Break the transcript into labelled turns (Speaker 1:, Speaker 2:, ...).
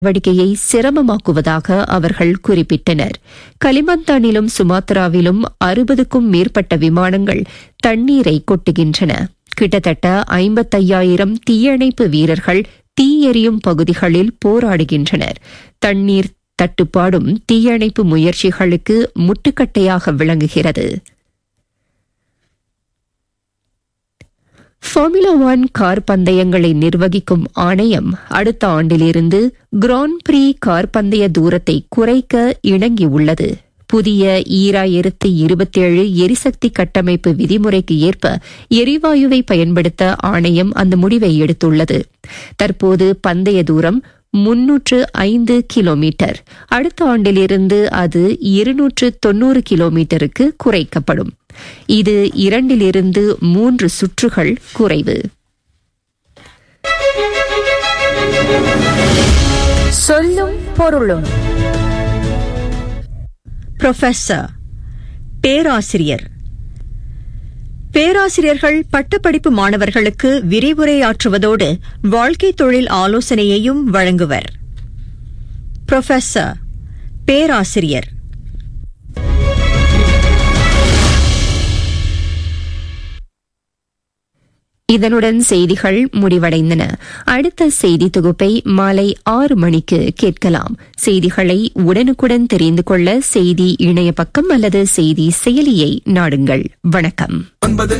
Speaker 1: நடவடிக்கையை சிரமமாக்குவதாக அவர்கள் குறிப்பிட்டனர். கலிமந்தானிலும் சுமாத்ராவிலும் 60க்கும் மேற்பட்ட விமானங்கள் தண்ணீரை கொட்டுகின்றன. கிட்டத்தட்ட 55,000 தீயணைப்பு வீரர்கள் தீ எரியும் பகுதிகளில் போராடுகின்றனர். தண்ணீர் தட்டுப்பாடும் தீயணைப்பு முயற்சிகளுக்கு முட்டுக்கட்டையாக விளங்குகிறது. ஃபார்முலா 1 கார் பந்தயங்களை நிர்வகிக்கும் ஆணையம் அடுத்த ஆண்டிலிருந்து கிராண்ட் பிரீ கார் பந்தய தூரத்தை குறைக்க இணங்கியுள்ளது. புதிய 2027 எரிசக்தி கட்டமைப்பு விதிமுறைக்கு ஏற்ப எரிவாயுவை பயன்படுத்த ஆணையம் அந்த முடிவை எடுத்துள்ளது. தற்போது பந்தய தூரம் 305 கிலோமீட்டர். அடுத்த ஆண்டிலிருந்து அது 290 கிலோமீட்டருக்கு குறைக்கப்படும். இது 2 - 3 சுற்றுகள் குறைவு.
Speaker 2: சொல்லும் பொருளும். புரொஃபசர், பேராசிரியர். பேராசிரியர்கள் பட்டப்படிப்பு மாணவர்களுக்கு விரிவுரையாற்றுவதோடு வாழ்க்கை தொழில் ஆலோசனையையும் வழங்குவர். புரொஃபசர், பேராசிரியர்.
Speaker 1: இதனுடன் செய்திகள் முடிவடைந்தன. அடுத்த செய்தி தொகுப்பை மாலை 6 மணிக்கு கேட்கலாம். செய்திகளை உடனுக்குடன் தெரிந்து கொள்ள செய்தி இணைய பக்கம் அல்லது செய்தி செயலியை நாடுங்கள். வணக்கம்.